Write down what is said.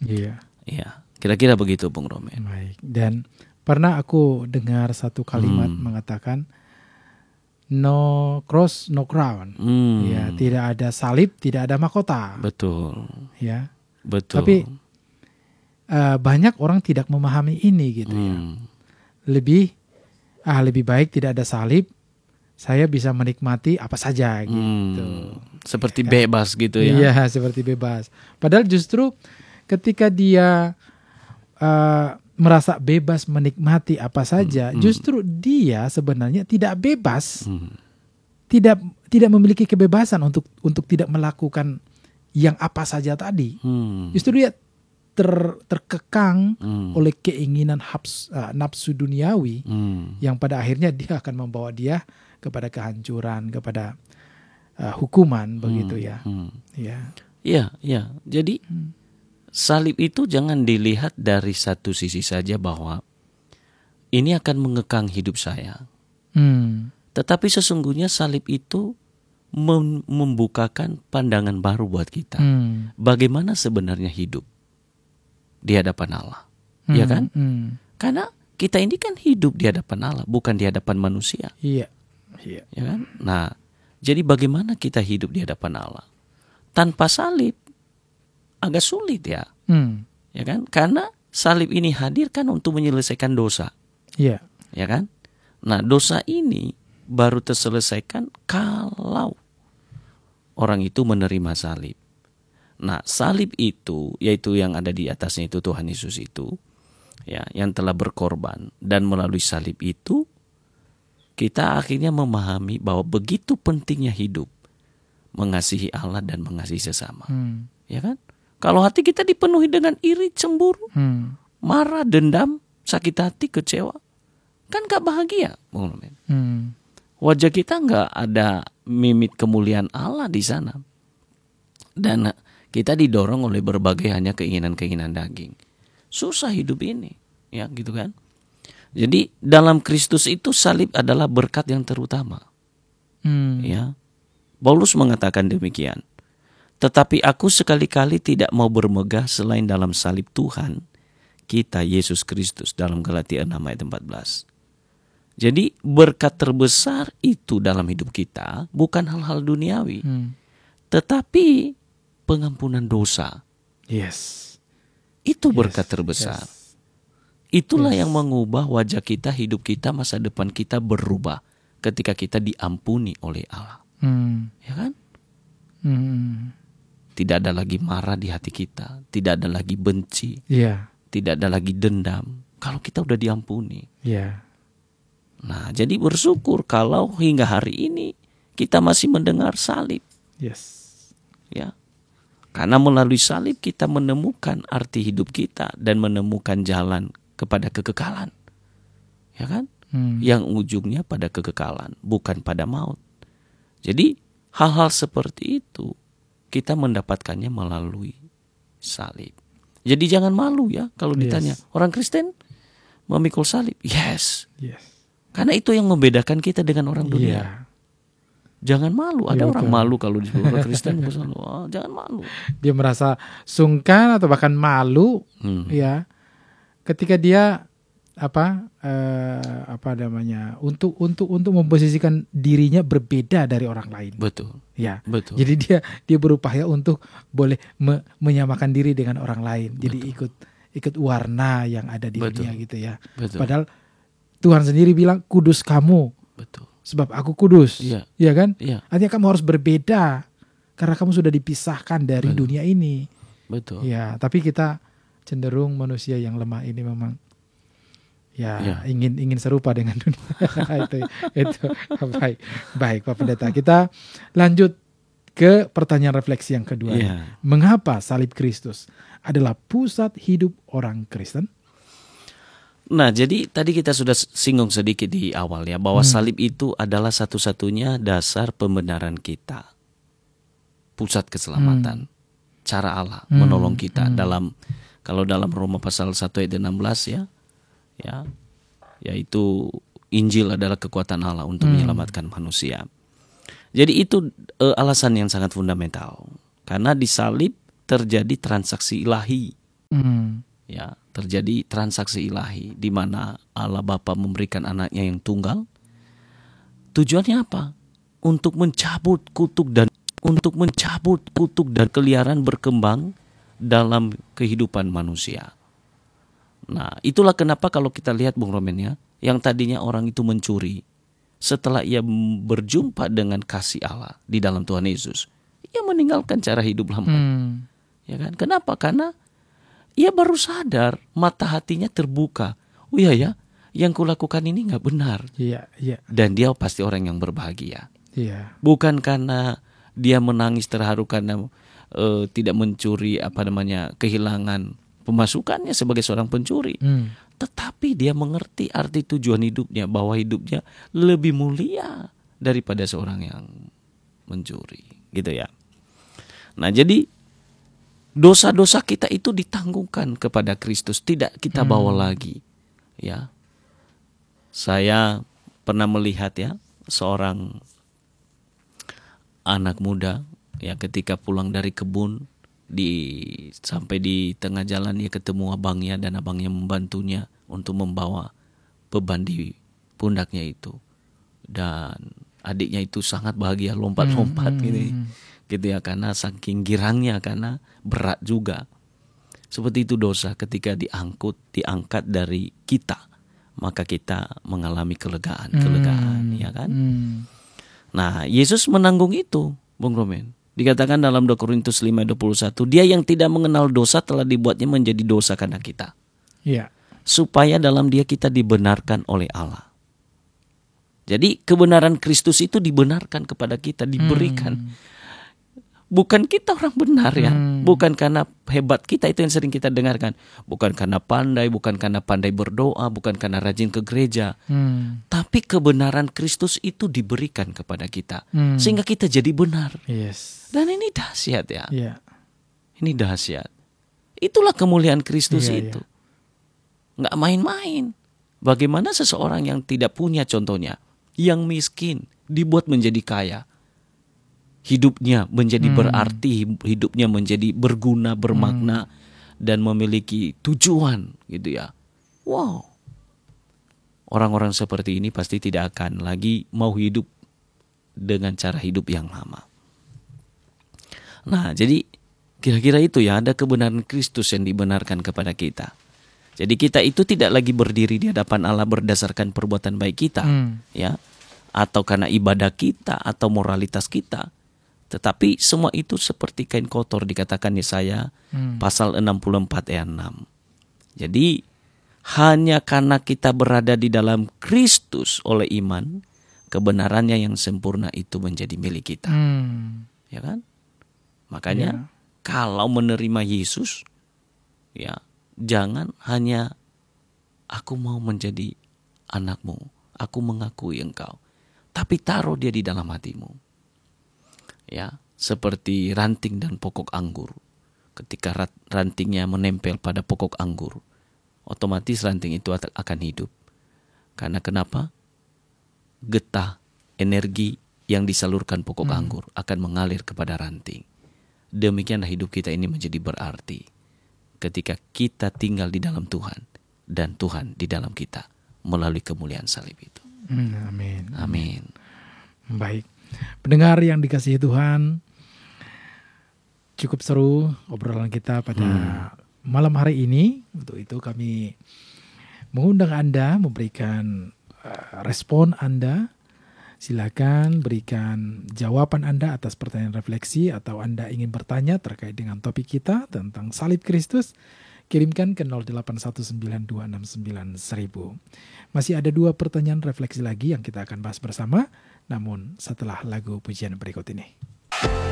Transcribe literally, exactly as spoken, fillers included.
Iya. Ya, kira-kira begitu Bung Romen. Baik. Dan pernah aku dengar satu kalimat Hmm. mengatakan no cross no crown. Hmm. Ya, tidak ada salib, tidak ada mahkota. Betul. Ya. Betul. Tapi uh, banyak orang tidak memahami ini gitu hmm. ya. Lebih ah lebih baik tidak ada salib, saya bisa menikmati apa saja gitu. Hmm. Seperti Ya, bebas gitu ya. Iya, seperti bebas. Padahal justru ketika dia uh, merasa bebas menikmati apa saja, hmm. justru dia sebenarnya tidak bebas. Hmm. Tidak tidak memiliki kebebasan untuk untuk tidak melakukan yang apa saja tadi. Hmm. Justru dia ter, terkekang hmm. oleh keinginan haps, uh, nafsu duniawi hmm. yang pada akhirnya dia akan membawa dia kepada kehancuran, kepada uh, hukuman, begitu hmm. ya. Hmm. Ya. Iya, iya. Jadi Hmm. salib itu jangan dilihat dari satu sisi saja bahwa ini akan mengekang hidup saya. Hmm. Tetapi sesungguhnya salib itu mem- membukakan pandangan baru buat kita. Hmm. Bagaimana sebenarnya hidup di hadapan Allah. Hmm. Ya kan? Hmm. Karena kita ini kan hidup di hadapan Allah, bukan di hadapan manusia. Iya. Iya. Ya kan? Nah, jadi bagaimana kita hidup di hadapan Allah? Tanpa salib agak sulit ya. Hmm. Ya kan? Karena salib ini hadir kan untuk menyelesaikan dosa. Iya. Ya kan? Nah, dosa ini baru terselesaikan kalau orang itu menerima salib. Nah, salib itu, yaitu yang ada di atasnya itu Tuhan Yesus itu, ya, yang telah berkorban, dan melalui salib itu kita akhirnya memahami bahwa begitu pentingnya hidup mengasihi Allah dan mengasihi sesama. Hmm. Ya kan? Kalau hati kita dipenuhi dengan iri, cemburu, Hmm. marah, dendam, sakit hati, kecewa, kan gak bahagia, Bung Romen. Hmm. Wajah kita gak ada mimik kemuliaan Allah di sana. Dan kita didorong oleh berbagai hanya keinginan-keinginan daging. Susah hidup ini, ya gitu kan. Jadi dalam Kristus itu salib adalah berkat yang terutama. Hmm. Ya. Paulus mengatakan demikian. Tetapi aku sekali-kali tidak mau bermegah selain dalam salib Tuhan kita Yesus Kristus, dalam Galatia enam ayat empat belas. Jadi berkat terbesar itu dalam hidup kita bukan hal-hal duniawi, Hmm. tetapi pengampunan dosa. Yes. Itu Yes. berkat terbesar. Yes. Itulah Yes. yang mengubah wajah kita, hidup kita, masa depan kita berubah ketika kita diampuni oleh Allah. Hmm. Ya kan? Hmm. Tidak ada lagi marah di hati kita, tidak ada lagi benci, Iya. tidak ada lagi dendam. Kalau kita udah diampuni. Iya. Nah, jadi bersyukur kalau hingga hari ini kita masih mendengar salib. Yes. Ya. Karena melalui salib kita menemukan arti hidup kita dan menemukan jalan kepada kekekalan. Ya kan? Hmm. Yang ujungnya pada kekekalan, bukan pada maut. Jadi hal-hal seperti itu kita mendapatkannya melalui salib. Jadi jangan malu ya kalau ditanya, Yes. orang Kristen memikul salib. Yes. Yes. Karena itu yang membedakan kita dengan orang dunia. Iya. Jangan malu. Ada Iya, orang betul. malu kalau disebut orang Kristen. Oh, jangan malu. Dia merasa sungkan atau bahkan malu, Hmm. ya, ketika dia apa eh, apa namanya untuk untuk untuk memposisikan dirinya berbeda dari orang lain. Betul. Ya. Betul. Jadi dia dia berupaya untuk boleh me- menyamakan diri dengan orang lain. Jadi Betul. ikut ikut warna yang ada di Betul. dunia gitu ya. Betul. Padahal Tuhan sendiri bilang kudus kamu Betul. sebab aku kudus. Iya. Iya kan? Iya. Artinya kamu harus berbeda karena kamu sudah dipisahkan dari Betul. dunia ini. Betul. Ya, tapi kita cenderung manusia yang lemah ini memang ya, Ya. ingin ingin serupa dengan dunia. itu itu baik. Baik, Pak Pendeta. Kita lanjut ke pertanyaan refleksi yang kedua. Ya. Mengapa salib Kristus adalah pusat hidup orang Kristen? Nah, jadi tadi kita sudah singgung sedikit di awal ya, bahwa Hmm. salib itu adalah satu-satunya dasar pembenaran kita. Pusat keselamatan. Cara Allah Hmm. menolong kita Hmm. dalam, kalau dalam Roma pasal satu ayat enam belas ya, ya, yaitu Injil adalah kekuatan Allah untuk Hmm. menyelamatkan manusia. Jadi itu eh, alasan yang sangat fundamental. Karena di salib terjadi transaksi ilahi Hmm. Ya, terjadi transaksi ilahi di mana Allah Bapa memberikan anaknya yang tunggal. Tujuannya apa? Untuk mencabut kutuk dan untuk mencabut kutuk dan keliaran berkembang dalam kehidupan manusia. Nah, itulah kenapa kalau kita lihat Bung Romen ya, yang tadinya orang itu mencuri, setelah ia berjumpa dengan kasih Allah di dalam Tuhan Yesus, ia meninggalkan cara hidup lama. Hmm. Ya kan? Kenapa? Karena ia baru sadar, mata hatinya terbuka. Oh iya ya, yang kulakukan ini nggak benar. Iya, iya, Dan dia pasti orang yang berbahagia. iya. Bukan karena dia menangis terharu karena eh, tidak mencuri apa namanya kehilangan pemasukannya sebagai seorang pencuri. Hmm. Tetapi dia mengerti arti tujuan hidupnya, bahwa hidupnya lebih mulia daripada seorang yang mencuri, gitu ya. Nah, jadi dosa-dosa kita itu ditanggungkan kepada Kristus, tidak kita bawa Hmm. lagi. Ya, saya pernah melihat ya seorang anak muda ya ketika pulang dari kebun, di sampai di tengah jalan dia ketemu abangnya dan abangnya membantunya untuk membawa beban di pundaknya itu, dan adiknya itu sangat bahagia lompat-lompat Hmm, gitu, hmm, gitu ya, karena saking girangnya, karena berat juga. Seperti itu dosa ketika diangkut diangkat dari kita, maka kita mengalami kelegaan, kelegaan, ya kan? hmm. Nah, Yesus menanggung itu, Bung Romen. Dikatakan dalam dua Korintus lima ayat dua puluh satu, dia yang tidak mengenal dosa telah dibuatnya menjadi dosa karena kita. Iya. Supaya dalam dia kita dibenarkan oleh Allah. Jadi kebenaran Kristus itu dibenarkan kepada kita, diberikan. Hmm. Bukan kita orang benar ya. Hmm. Bukan karena hebat kita, itu yang sering kita dengarkan. Bukan karena pandai, bukan karena pandai berdoa, bukan karena rajin ke gereja. Hmm. Tapi kebenaran Kristus itu diberikan kepada kita. Hmm. Sehingga kita jadi benar. Yes. Dan ini dahsyat ya. Iya. Ini dahsyat. Itulah kemuliaan Kristus Iya, itu. Nggak main-main. Bagaimana seseorang yang tidak punya, contohnya, yang miskin, dibuat menjadi kaya. Hidupnya menjadi Hmm. berarti, hidupnya menjadi berguna, bermakna, dan memiliki tujuan gitu ya. Wow. Orang-orang seperti ini pasti tidak akan lagi mau hidup dengan cara hidup yang lama. Nah, jadi kira-kira itu ya, ada kebenaran Kristus yang dibenarkan kepada kita. Jadi kita itu tidak lagi berdiri di hadapan Allah berdasarkan perbuatan baik kita, Hmm. ya, atau karena ibadah kita atau moralitas kita. Tetapi semua itu seperti kain kotor, dikatakan Yesaya Hmm. pasal enam puluh empat ayat enam. Jadi hanya karena kita berada di dalam Kristus oleh iman, kebenarannya yang sempurna itu menjadi milik kita. Hmm. Ya kan? Makanya Ya. kalau menerima Yesus, ya jangan hanya aku mau menjadi anakmu, aku mengakui engkau, tapi taruh dia di dalam hatimu. Ya, seperti ranting dan pokok anggur. Ketika rantingnya menempel pada pokok anggur, otomatis ranting itu akan hidup. Karena kenapa? Getah, energi yang disalurkan pokok Hmm. anggur akan mengalir kepada ranting. Demikianlah hidup kita ini menjadi berarti ketika kita tinggal di dalam Tuhan dan Tuhan di dalam kita melalui kemuliaan salib itu. Hmm, amin. Amin. Baik. Pendengar yang dikasihi Tuhan, cukup seru obrolan kita pada malam hari ini. Untuk itu kami mengundang Anda memberikan uh, respon Anda. Silakan berikan jawaban Anda atas pertanyaan refleksi, atau Anda ingin bertanya terkait dengan topik kita tentang salib Kristus, kirimkan ke nol delapan satu sembilan dua enam sembilan seribu. Masih ada dua pertanyaan refleksi lagi yang kita akan bahas bersama, namun setelah lagu pujian berikut ini.